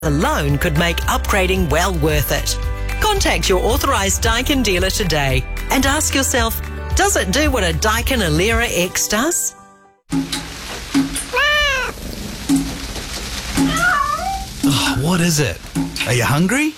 alone could make upgrading well worth it. Contact your authorised Daikin dealer today and ask yourself, does it do what a Daikin Alera X does? Oh, what is it? Are you hungry?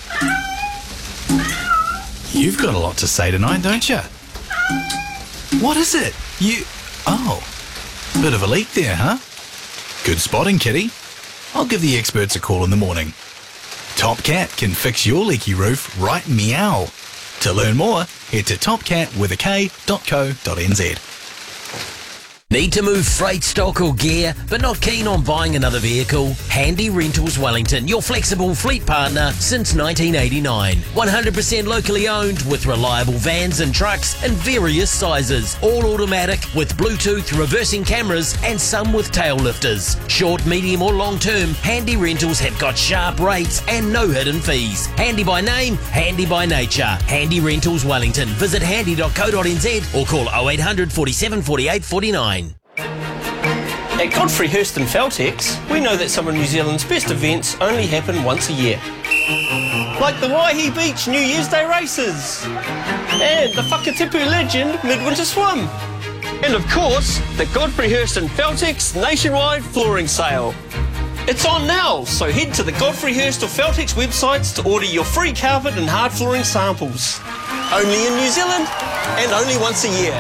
You've got a lot to say tonight, don't you? What is it? Oh, bit of a leak there, huh? Good spotting, kitty. I'll give the experts a call in the morning. Top Cat can fix your leaky roof right meow. To learn more, head to topcat.co.nz. Need to move freight, stock or gear, but not keen on buying another vehicle? Handy Rentals Wellington, your flexible fleet partner since 1989. 100% locally owned with reliable vans and trucks in various sizes. All automatic with Bluetooth reversing cameras and some with tail lifters. Short, medium or long term, Handy Rentals have got sharp rates and no hidden fees. Handy by name, handy by nature. Handy Rentals Wellington. Visit handy.co.nz or call 0800 47 48 49. At Godfrey Hirst and Feltex, we know that some of New Zealand's best events only happen once a year. Like the Waihi Beach New Year's Day races, and the Whakatipu Legend Midwinter Swim, and of course, the Godfrey Hirst and Feltex nationwide flooring sale. It's on now, so head to the Godfrey Hirst or Feltex websites to order your free carpet and hard flooring samples. Only in New Zealand, and only once a year.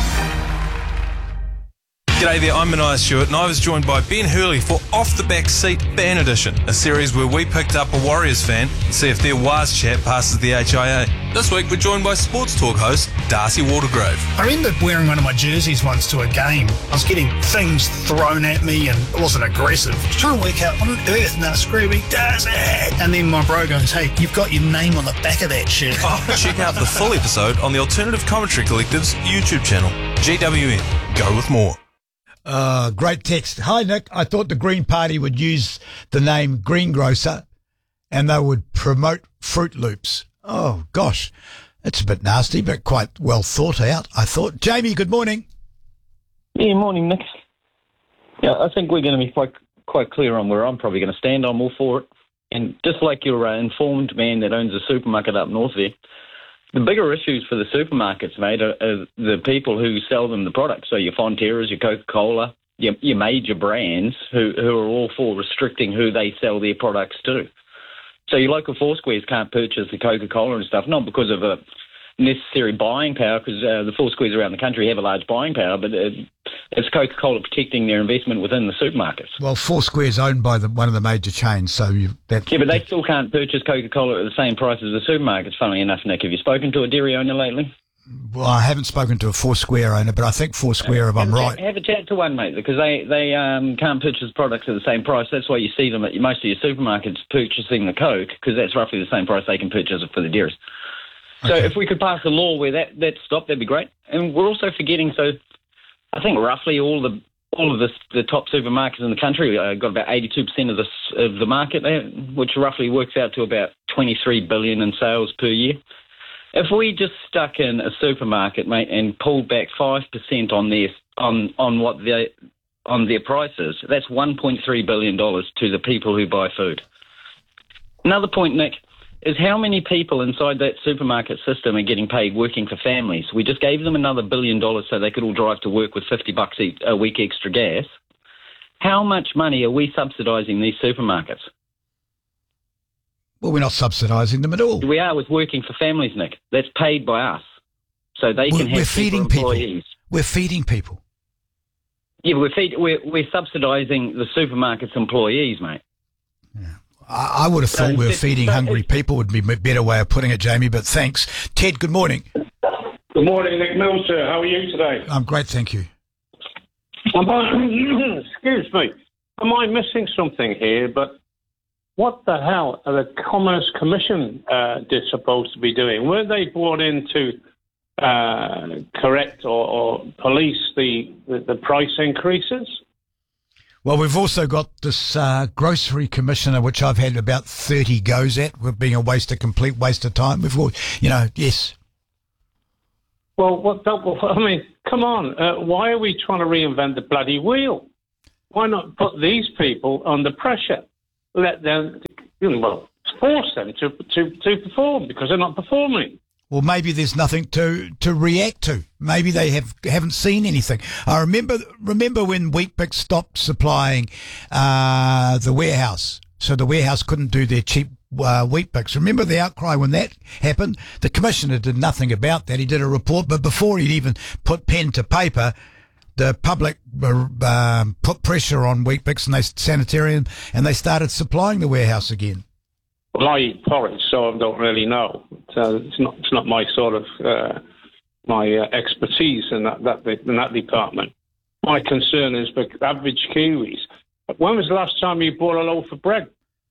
G'day there, I'm Mania Stewart and I was joined by Ben Hurley for Off the Back Seat Ban Edition, a series where we picked up a Warriors fan and see if their Waz chat passes the HIA. This week we're joined by Sports Talk host Darcy Watergrove. I remember wearing one of my jerseys once to a game. I was getting things thrown at me and it wasn't aggressive. I was trying to work out what on earth, now screaming, Darcy! And then my bro goes, hey, you've got your name on the back of that shirt. Check out the full episode on the Alternative Commentary Collective's YouTube channel, GWN. Go with more. Great text. Hi, Nick. I thought the Green Party would use the name Greengrocer and they would promote Fruit Loops. Oh, gosh. It's a bit nasty, but quite well thought out, I thought. Jamie, good morning. Yeah, morning, Nick. Yeah, I think we're going to be quite clear on where I'm probably going to stand. I'm all for it. And just like your informed man that owns a supermarket up north there, the bigger issues for the supermarkets, mate, are the people who sell them the product. So your Fonterras, your Coca-Cola, your major brands who are all for restricting who they sell their products to. So your local Foursquares can't purchase the Coca-Cola and stuff, not because of a necessary buying power, because the Foursquares around the country have a large buying power, but it's Coca-Cola protecting their investment within the supermarkets. Well, Foursquare's owned by one of the major chains, so but they still can't purchase Coca-Cola at the same price as the supermarkets, funnily enough, Nick. Have you spoken to a dairy owner lately? Well, I haven't spoken to a Foursquare owner, but I think Foursquare, if I'm right. Have a chat to one, mate, because they can't purchase products at the same price. That's why you see them at most of your supermarkets purchasing the Coke, because that's roughly the same price they can purchase it for the dairies. So if we could pass a law where that stopped, that'd be great. And we're also forgetting, so I think roughly all of the top supermarkets in the country got about 82% of the market there, which roughly works out to about $23 billion in sales per year. If we just stuck in a supermarket, mate, and pulled back 5% on their prices, that's $1.3 billion to the people who buy food. Another point, Nick, is how many people inside that supermarket system are getting paid working for families. We just gave them another $1 billion so they could all drive to work with $50 a week extra gas. How much money are we subsidising these supermarkets? Well, we're not subsidising them at all. We are with working for families, Nick. That's paid by us. So they can have employees. We're feeding people. Yeah, we're subsidising the supermarket's employees, mate. Yeah. I would have thought we were feeding hungry people would be a better way of putting it, Jamie, but thanks. Ted, good morning. Good morning, Nick Mills, sir. How are you today? I'm great, thank you. Excuse me. Am I missing something here? But what the hell are the Commerce Commission supposed to be doing? Were they brought in to correct or police the price increases? Well, we've also got this grocery commissioner, which I've had about 30 goes at, with being a complete waste of time. We've all, yes. Well, come on. Why are we trying to reinvent the bloody wheel? Why not put these people under pressure? let them, force them to perform because they're not performing. Well, maybe there's nothing to react to. Maybe they haven't seen anything. I remember when Weet-Bix stopped supplying the warehouse, so the warehouse couldn't do their cheap Weet-Bix. Remember the outcry when that happened? The commissioner did nothing about that. He did a report, but before he'd even put pen to paper, the public put pressure on Weet-Bix and Sanitarium, and they started supplying the warehouse again. Well, I eat porridge, so I don't really know. So it's not my sort of my expertise in that department. My concern is the average Kiwis. When was the last time you bought a loaf of bread?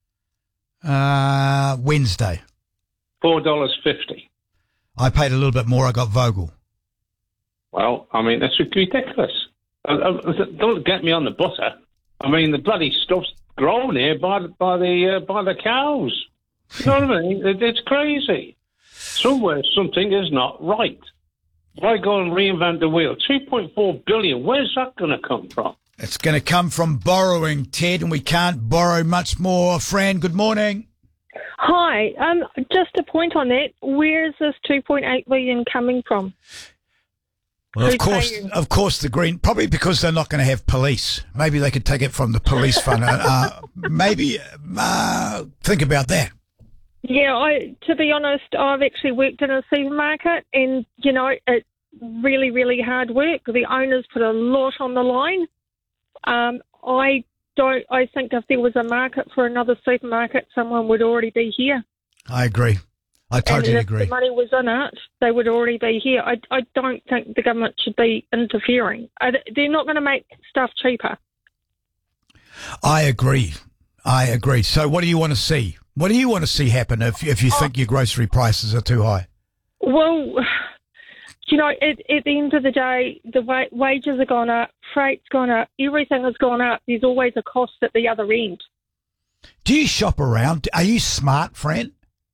Wednesday. $4.50. I paid a little bit more. I got Vogel. Well, I mean, that's ridiculous. Don't get me on the butter. I mean, the bloody stuff's grown here by the cows. You know what I mean? It's crazy. Somewhere something is not right. Why go and reinvent the wheel? 2.4 billion. Where's that going to come from? It's going to come from borrowing, Ted, and we can't borrow much more. Fran, good morning. Hi. Just a point on that. Where is this 2.8 billion coming from? Well, of course, the Green, probably because they're not going to have police. Maybe they could take it from the police fund. Maybe think about that. Yeah, to be honest, I've actually worked in a supermarket, and it's really, really hard work. The owners put a lot on the line. I think if there was a market for another supermarket, someone would already be here. I agree. I totally agree. If the money was in it, they would already be here. I don't think the government should be interfering. They're not going to make stuff cheaper. I agree. So what do you want to see? What do you want to see happen if you think your grocery prices are too high? Well, at the end of the day, the wages have gone up, freight's gone up, everything has gone up. There's always a cost at the other end. Do you shop around? Are you smart, Fran?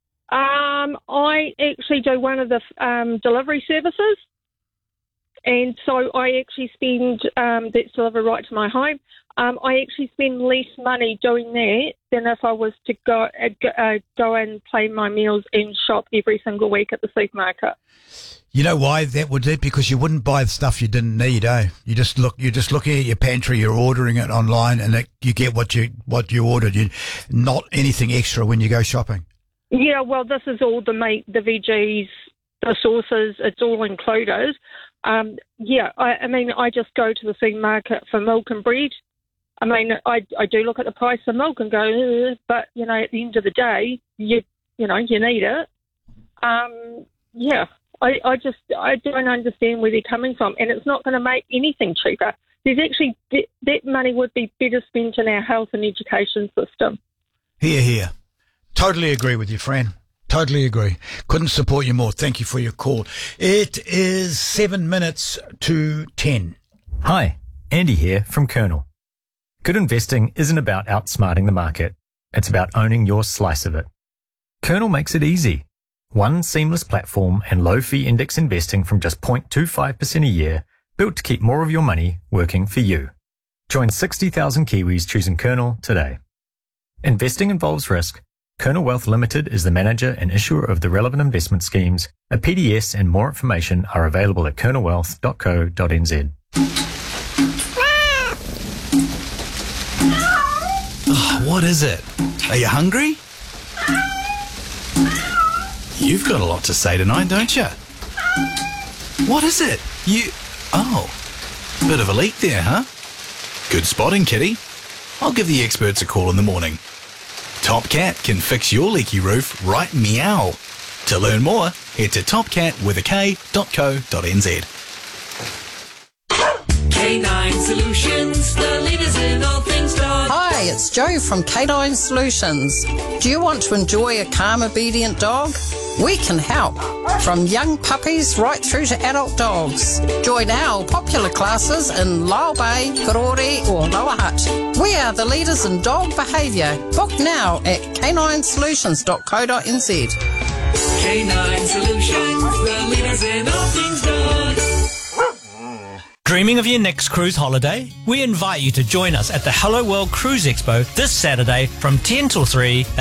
I actually do one of the delivery services, and so I actually spend that's delivered right to my home. I actually spend less money doing that than if I was to go and play my meals and shop every single week at the supermarket. You know why that would do? Because you wouldn't buy the stuff you didn't need, eh? You're just looking at your pantry, you're ordering it online, and you get what you ordered. Not anything extra when you go shopping. Yeah, well, this is all the meat, the veggies, the sauces. It's all included. I mean, I just go to the supermarket for milk and bread. I mean, I do look at the price of milk and go, but, at the end of the day, you need it. I don't understand where they're coming from, and it's not going to make anything cheaper. There's actually, that money would be better spent in our health and education system. Here. Totally agree with you, Fran. Totally agree. Couldn't support you more. Thank you for your call. It is 7 minutes to 10. Hi, Andy here from Kernel. Good investing isn't about outsmarting the market. It's about owning your slice of it. Kernel makes it easy. One seamless platform and low-fee index investing from just 0.25% a year, built to keep more of your money working for you. Join 60,000 Kiwis choosing Kernel today. Investing involves risk. Kernel Wealth Limited is the manager and issuer of the relevant investment schemes. A PDS and more information are available at kernelwealth.co.nz. Oh, what is it? Are you hungry? You've got a lot to say tonight, don't you? What is it? Bit of a leak there, huh? Good spotting, kitty. I'll give the experts a call in the morning. Top Cat can fix your leaky roof right meow. To learn more, head to topcat.co.nz. K9 Solutions, the leaders in all things dog. Hi, it's Jo from K9 Solutions. Do you want to enjoy a calm, obedient dog? We can help. From young puppies right through to adult dogs. Join our popular classes in Lyle Bay, Karori or Lower Hutt. We are the leaders in dog behaviour. Book now at k9solutions.co.nz. K9 Solutions, the leaders in all things dog. Dreaming of your next cruise holiday? We invite you to join us at the Hello World Cruise Expo this Saturday from 10 till 3